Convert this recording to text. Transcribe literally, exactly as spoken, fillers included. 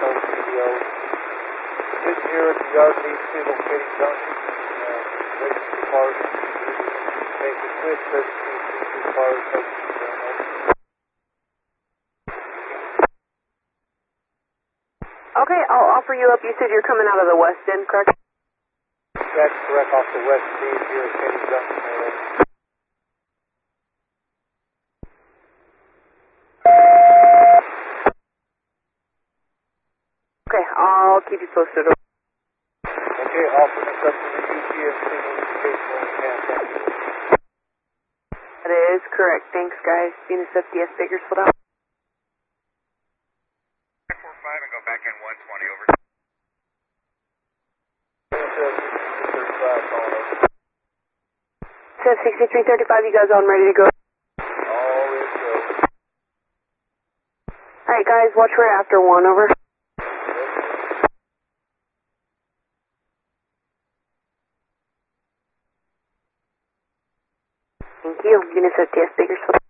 no video. Sitting here at the yard lead signal Katy Junction, uh, waiting for cars to make the switch, thirty-two two cars, thirty-two over. Okay, I'll offer you up. You said you're coming out of the west end, correct? That's correct, off the west lead here at Katy Junction. Okay, I'll keep you posted. Okay, offer this up to the G P S signal indication when we can. Thank you. That is correct. Thanks, guys. Venus F D S Bakersfield out. four five and go back in one twenty, over. Says sixty-three thirty-five, you guys on ready to go? All is good. Alright, guys, watch for after one, over. Thank you. Venus F D S Bakersfield.